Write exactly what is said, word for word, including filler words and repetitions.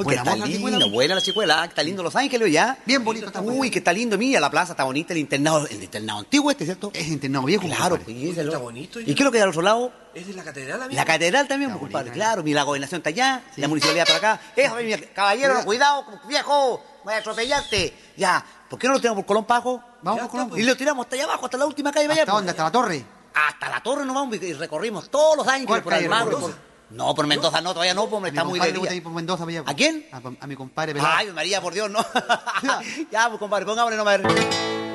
que Buena está moza la lindo, chicuela. buena la chicuela, está lindo Los Ángeles ya. Bien bonito está. Uy, que está lindo, mira, la plaza está bonita, el internado, el internado antiguo este, ¿cierto? Es internado viejo, Claro, compadre. pues, y ese lo- Está bonito, ¿Y qué es lo que hay al otro lado? ¿Es de la catedral, amigo? La catedral también, Está pues, compadre, bonita, claro, mira, la gobernación está allá, la municipalidad para acá. Eso, mira, caballero, cuidado, viejo, voy a atropellarte. Ya, ¿por qué no lo tiramos por Colón Pajo? Vamos Ya por Colón. está, Y lo tiramos hasta allá abajo, hasta la última calle, ¿Hasta allá, dónde? pues. ¿Hasta la torre? Hasta la torre nos vamos y recorrimos todos los ángeles ¿Cuál por calle Almagro. recorrimos? por- No, por Mendoza no, todavía no, pues A mi está muy compadre de le gusta día. ir por Mendoza para allá. ¿A quién? A, a mi compadre pelado. Ay, María, por Dios, no. Ya, pues compadre, pongámosle nomás.